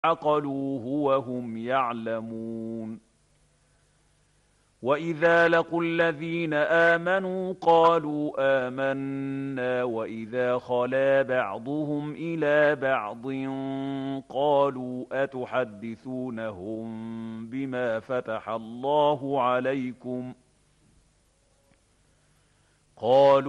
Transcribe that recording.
عَقَلُوهُ وَهُمْ يَعْلَمُونَ وَإِذَا لَقُوا الَّذِينَ آمَنُوا قَالُوا آمَنَّا وَإِذَا خَلَا بَعْضُهُمْ إِلَىٰ بَعْضٍ قَالُوا أَتُحَدِّثُونَهُم بِمَا فَتَحَ اللَّهُ عَلَيْكُمْ ۖ قالوا